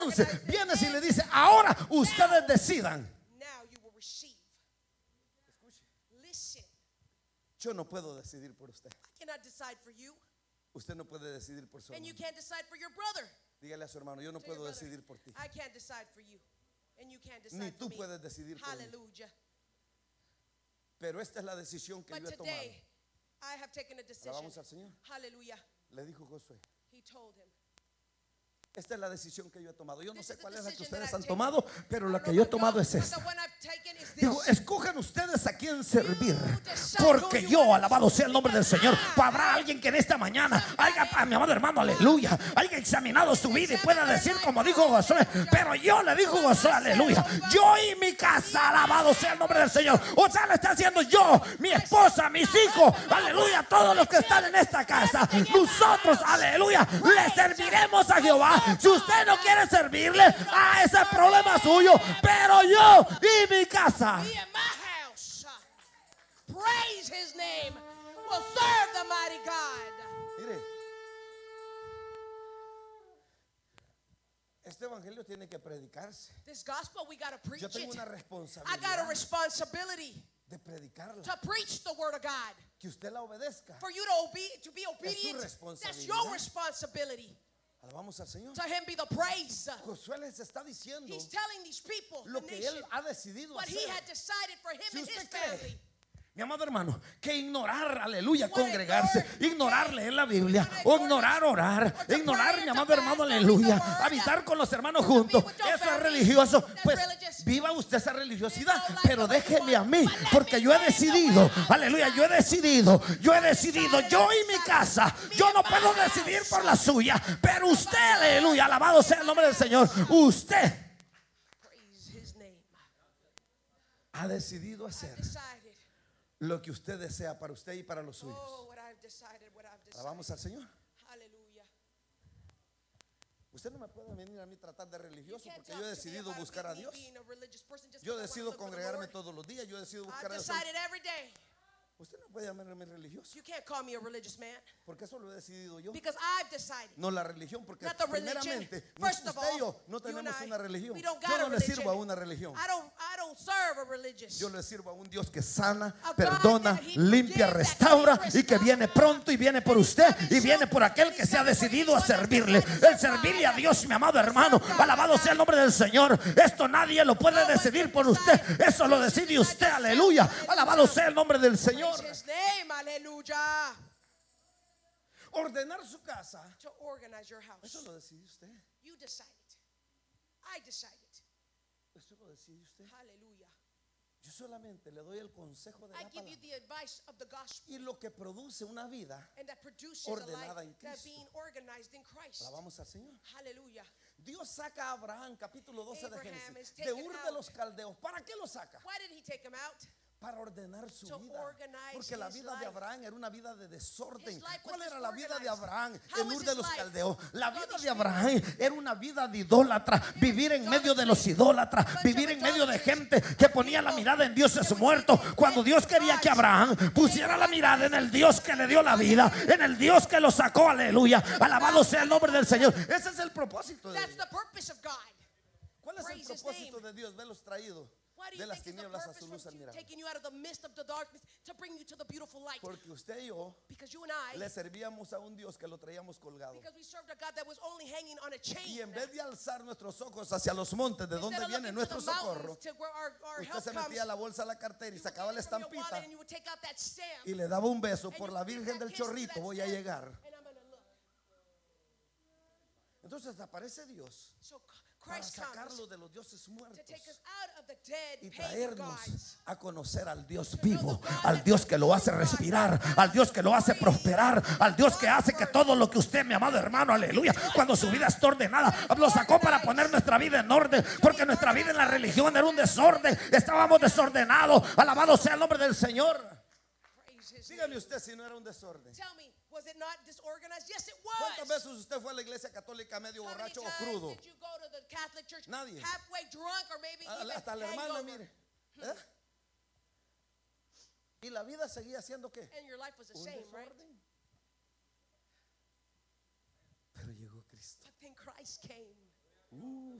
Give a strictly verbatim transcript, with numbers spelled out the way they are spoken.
Entonces vienes y le dices, ahora ustedes decidan. Yo no puedo decidir por usted. Usted no puede decidir por su hermano. Dígale a su hermano, yo no puedo decidir por ti. Ni tú puedes decidir por mí. Pero esta es la decisión que yo he tomado. Alabamos al Señor. Le dijo Josué, esta es la decisión que yo he tomado. Yo no sé cuál es la que ustedes han tomado, pero la que yo he tomado es esta. Digo, escojan ustedes a quién servir, porque yo, alabado sea el nombre del Señor. Habrá alguien que en esta mañana haya, a mi amado hermano, aleluya, haya examinado su vida y pueda decir como dijo Josué, pero yo le dijo Josué, aleluya, yo y mi casa, alabado sea el nombre del Señor. O sea, le está haciendo yo, mi esposa, mis hijos, aleluya, todos los que están en esta casa, nosotros, aleluya, le serviremos a Jehová. Si usted no quiere servirle, a ese problema suyo, pero yo y mi casa, praise his name, will serve the mighty God. Mire, este evangelio tiene que predicarse. This gospel, we gotta preach Yo tengo it. una I got a responsabilidad responsibility de predicarla, to preach the word of God. que usted la obedezca. For you to, obe- to be obedient, Es su that's your responsabilidad. responsibility. Alabamos al Señor. To him be the praise. Josué les está diciendo He's telling these people, lo the que nation, él ha decidido what he hacer. had decided for him Si and his usted cree, family. mi amado hermano, que ignorar, aleluya, What congregarse, ignore, ignorar leer la Biblia, what o ignore, ignorar orar, or to ignorar, pray, mi or to amado hermano, fast, or aleluya, read the word, habitar con los hermanos or to be juntos, with your eso es family, religioso. that's Pues religious. viva usted esa religiosidad, Live your life pero the way you déjeme a want, mí, but let porque me yo he live the decido, way I aleluya, yo he decidido, yo he decidido, yo y mi casa, yo no puedo decidir por la suya, pero usted, aleluya, alabado sea el nombre del Señor, usted Praise his name. ha decidido hacer Decided. lo que usted desea para usted y para los suyos. Oh, what I've decided, what I've decided. Alabamos al Señor. Hallelujah. Usted no me puede venir a mí tratar de religioso, Can't porque talk yo he to me decidido about buscar a me Dios. being a religious person just Yo because I decido wanna look for the congregarme Lord. todos los días. Yo decido buscar I've a Dios. decided every day. Usted no puede llamarme religioso, You can't call me a religious man porque eso lo he decidido yo. because I've decided. No la religión, porque Not the religion. primeramente First usted of y yo all, no you and tenemos I, una religión. we don't Yo got no a le religion. sirvo a una religión. I don't, I don't serve a religious. Yo le sirvo a un Dios que sana, A God perdona, that he limpia, forgives, restaura, that he y que viene pronto y viene por usted y viene por aquel que se ha decidido a servirle. El servirle a Dios, mi amado hermano, alabado sea el nombre del Señor. Esto nadie lo puede decidir por usted. Eso lo decide usted, aleluya. Alabado sea el nombre del Señor. Praise his name, hallelujah. Ordenar su casa, To organize your house. eso lo decide usted. You decide it. I decide it. Eso lo decide usted. Hallelujah. Yo solamente le doy el consejo de I la give you palabra. the advice of the gospel. Y lo que produce una vida, And that produces ordenada a en life that Cristo. being organized in Christ. alabamos al Señor. Hallelujah. Dios saca a Abraham, capítulo doce de Abraham Génesis, is de taken Ur de out. los Caldeos. ¿Para qué lo saca? Why did he take him out? Para ordenar su To vida. organize Porque la his vida de life. Abraham era una vida de desorden. His life was ¿Cuál era la vida de disorganized. Abraham How en was Ur de his los life? Caldeos? La All vida these de Abraham era una vida de idólatra, vivir en medio de los idólatras, vivir en medio de gente que ponía la mirada en dioses muertos, cuando Dios quería que Abraham pusiera la mirada en el Dios que le dio la vida, en el Dios que lo sacó, aleluya. Alabado sea el nombre del Señor. Ese es el propósito de That's Dios. the purpose of God. ¿Cuál es el Praise his propósito name. de Dios? Verlos traído Why do de you las think it's the tinieblas a purpose su from luz admirable. taking you out of the midst of the darkness to bring you to the beautiful light? Porque usted y yo Because you and I, le servíamos a un Dios que lo traíamos colgado. because we served a God that was only hanging on a chain. Y en vez de alzar nuestros ojos hacia los montes, de donde Instead of viene looking nuestro to the socorro, mountains to where our, our usted help se comes, metía la bolsa a la cartera y you sacaba would la get it from your wallet estampita and you would take out that stamp, y le daba un beso. and Por you la would give Virgen that del kiss to Chorrito that voy a stamp, llegar. and I'm gonna look. Entonces aparece Dios So para Christ comes sacarlo de los dioses to muertos take us out of the dead y pagan traernos gods. a conocer al Dios vivo, al Dios que lo hace respirar, al Dios que lo hace prosperar, al Dios que hace que todo lo que usted, mi amado hermano, aleluya, cuando su vida está ordenada, lo sacó para poner nuestra vida en orden, porque nuestra vida en la religión era un desorden, estábamos desordenados. Alabado sea el nombre del Señor. Praise his Dígame name. usted si no era un desorden. Tell me, was it not disorganized? Yes, it ¿Cuántas was. veces usted fue a la iglesia católica medio How many borracho o times crudo? did you go to the Catholic Church Nadie. halfway drunk or maybe A- even Hasta la hermana, hangover? mire. ¿Eh? Y la vida seguía siendo ¿qué? And your life was the Un same, right? desorden. Pero llegó Cristo. But then Christ came. Uh,